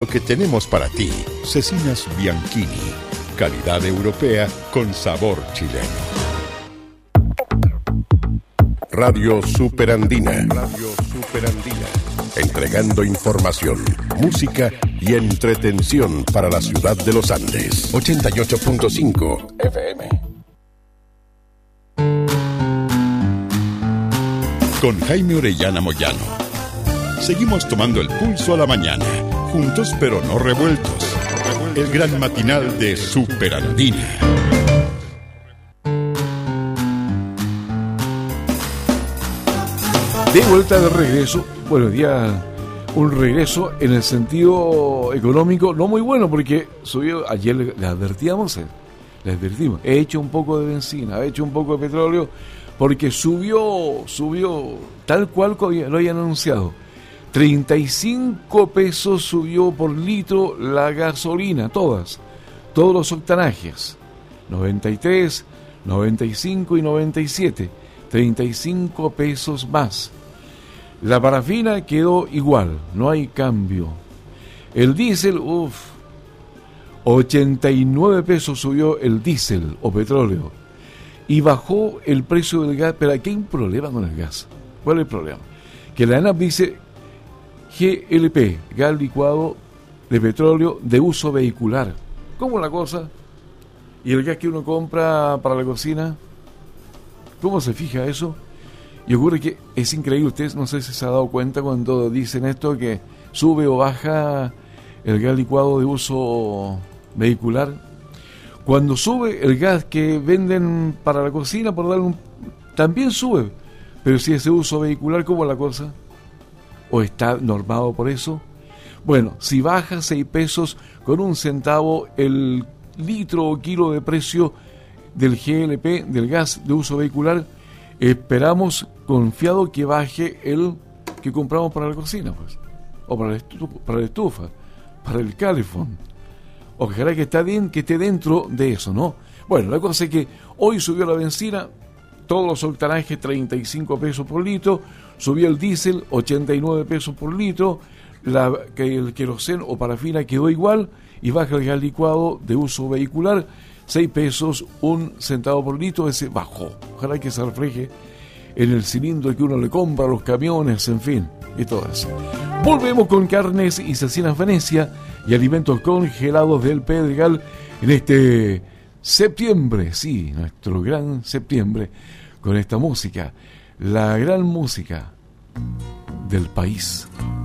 que tenemos para ti. Cecinas Bianchini. Calidad europea con sabor chileno. Radio Superandina. Radio Superandina. Entregando información, música y entretención para la ciudad de los Andes. 88.5 FM. Con Jaime Orellana Moyano. Seguimos tomando el pulso a la mañana. Juntos pero no revueltos. El gran matinal de Superandina. De vuelta de regreso. Bueno, ya un regreso en el sentido económico no muy bueno, porque subió, ayer le advertimos, he hecho un poco de benzina, he hecho un poco de petróleo, porque subió tal cual lo habían anunciado. 35 pesos subió por litro la gasolina, todos los octanajes, 93, 95 y 97, 35 pesos más. La parafina quedó igual, no hay cambio. El diésel, 89 pesos subió el diésel o petróleo. Y bajó el precio del gas, pero aquí hay un problema con el gas. ¿Cuál es el problema? Que la ANAP dice GLP, gas licuado de petróleo de uso vehicular. ¿Cómo es la cosa? ¿Y el gas que uno compra para la cocina? ¿Cómo se fija eso? Y ocurre que es increíble, ustedes no sé si se ha dado cuenta cuando dicen esto, que sube o baja el gas licuado de uso vehicular. Cuando sube el gas que venden para la cocina, por darle también sube. Pero si es de uso vehicular, ¿cómo es la cosa? ¿O está normado por eso? Bueno, si baja 6 pesos con 1 centavo el litro o kilo de precio del GLP, del gas de uso vehicular, esperamos confiado que baje el que compramos para la cocina, pues, o para la estufa, para el calefón. Ojalá que esté dentro de eso, ¿no? Bueno, la cosa es que hoy subió la benzina, todos los octanajes 35 pesos por litro, subió el diésel 89 pesos por litro, el queroseno o parafina quedó igual y baja el gas licuado de uso vehicular 6 pesos, 1 centavo por litro, ese bajó. Ojalá que se refleje en el cilindro que uno le compra a los camiones, en fin, y todo eso. Volvemos con Carnes y Cecinas Venecia y alimentos congelados del Pedregal en este septiembre, sí, nuestro gran septiembre, con esta música, la gran música del país.